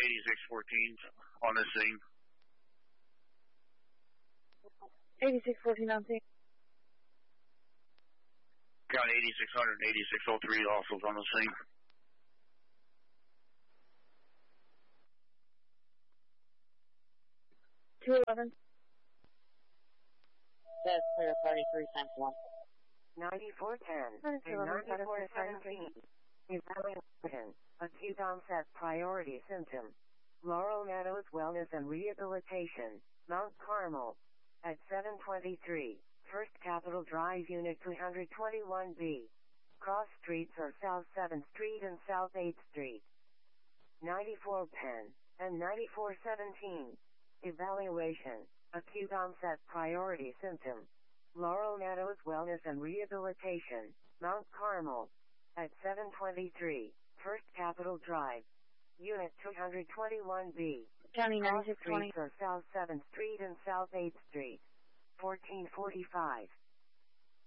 8614 on the scene. 8614 on scene. County 8600 and 8603 also on the scene. That's clear, party 3 times 1. 9410 and 9417. Evaluation. Acute onset priority symptom. Laurel Meadows Wellness and Rehabilitation, Mount Carmel. At 723, First Capitol Drive Unit 221B. Cross streets are South 7th Street and South 8th Street. 9410 and 9417. Evaluation. Acute onset priority symptom. Laurel Meadows Wellness and Rehabilitation, Mount Carmel. At 723, First Capitol Drive. Unit 221B. County Cross 9620. streets are South 7th Street and South 8th Street. 1445.